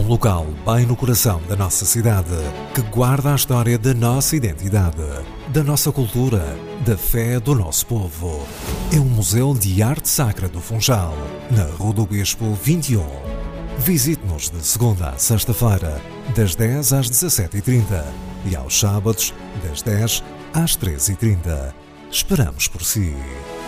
local bem no coração da nossa cidade, que guarda a história da nossa identidade, da nossa cultura, da fé do nosso povo. É um museu de arte sacra do Funchal, na Rua do Bispo 21. Visite-nos de segunda a sexta-feira, das 10 às 17h30 e aos sábados, das 10 às 13h30. Esperamos por si.